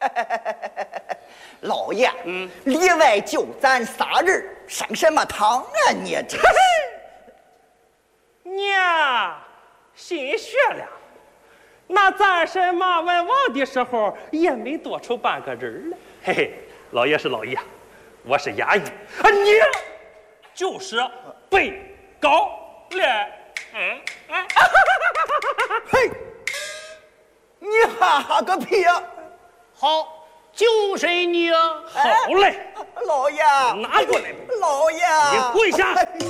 老爷，里外就咱仨人，上什么堂啊你这？ 娘，心血了。那咱什么文王的时候也没多出半个人来。嘿嘿，老爷是老爷，我是衙役，你就是被告了。 嘿，你哈哈个屁呀！ 好，就是你啊！ 好嘞， 老爷， 拿过来， 老爷， 你跪下。